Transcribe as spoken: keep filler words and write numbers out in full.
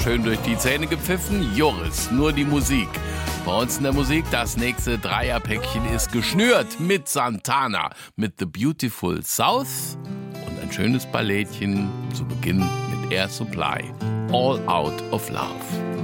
schön durch die Zähne gepfiffen. Joris, nur die Musik. Bei uns in der Musik, das nächste Dreierpäckchen ist geschnürt mit Santana, mit The Beautiful South und ein schönes Ballettchen zu Beginn mit Air Supply, All Out of Love.